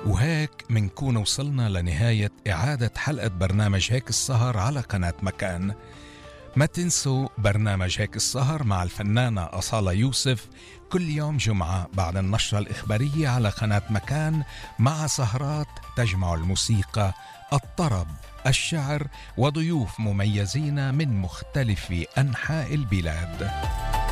وهيك منكون وصلنا لنهاية إعادة حلقة برنامج هيك السهر على قناة مكان. ما تنسوا برنامج هيك السهر مع الفنانة أصالة يوسف كل يوم جمعة بعد النشرة الإخبارية على قناة مكان، مع سهرات تجمع الموسيقى، الطرب، الشعر، وضيوف مميزين من مختلف أنحاء البلاد.